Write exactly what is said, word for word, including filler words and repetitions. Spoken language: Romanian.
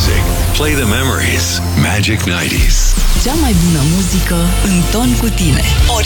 music. Play the memories. Magic nouăzeci. Cea mai bună muzică în ton cu tine.